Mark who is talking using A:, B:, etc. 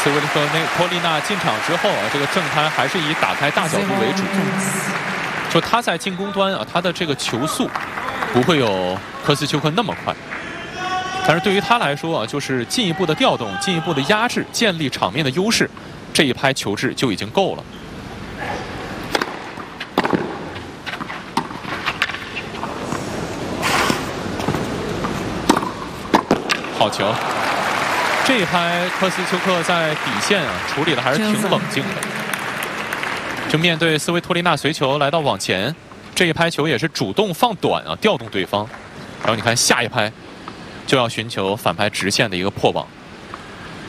A: 斯维托利娜进场之后啊，这个正拍还是以打开大角度为主。就他在进攻端啊，他的这个球速不会有科斯丘克那么快，但是对于他来说啊，就是进一步的调动、进一步的压制、建立场面的优势，这一拍球质就已经够了。好球！这一拍科斯丘克在底线啊处理的还是挺冷静的。就面对斯维托利娜随球来到网前，这一拍球也是主动放短啊，调动对方。然后你看下一拍，就要寻求反拍直线的一个破网。